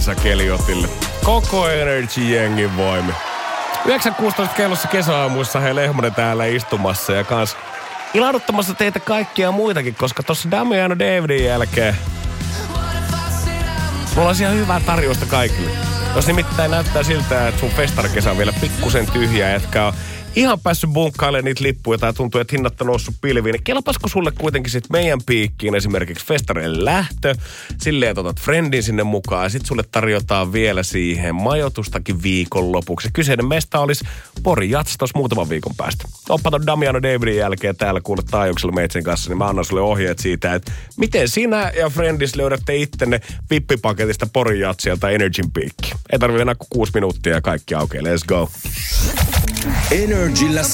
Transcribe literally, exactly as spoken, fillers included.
Vesa Keliotille. Koko Energy-jengin voimi. yhdeksän kuusitoista kellossa kesäaamuissa he Lehmonen täällä istumassa ja kans ilahduttamassa teitä kaikkia muitakin, koska tossa Damiano Davidin jälkeen mulla on ihan hyvää tarjousta kaikille. Jos nimittäin näyttää siltä, että sun festarikesä on vielä pikkusen tyhjä, etkä on ihan päässyt bunkkailemaan niitä lippuja tai tuntuu, että hinnat on noussut pilviin, niin kelpasko sulle kuitenkin sit meidän piikkiin esimerkiksi festarille lähtö, silleen, että otat friendin sinne mukaan ja sit sulle tarjotaan vielä siihen majoitustakin viikonlopuksi. Kyseinen mesta olisi Pori Jats tossa muutaman viikon päästä. Oppa ton Damiano Davidin jälkeen täällä kuule taajuuksella meitsen kanssa, niin mä annan sulle ohjeet siitä, että miten sinä ja friendis löydätte ittenne vippipaketista Pori Jatsilta Energyn piikkiin. Ei tarvitse enää kuin kuusi minuuttia ja kaikki aukeaa. Let's go. Energillä